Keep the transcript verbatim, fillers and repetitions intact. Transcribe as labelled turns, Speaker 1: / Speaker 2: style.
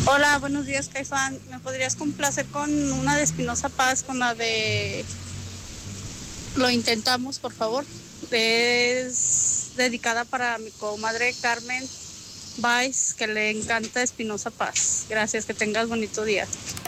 Speaker 1: Hola, buenos días, Caifán. ¿Me podrías complacer con una de Espinosa Paz, con la de Lo intentamos, por favor? Es dedicada para mi comadre Carmen Valls, que le encanta Espinosa Paz. Gracias, que tengas bonito día.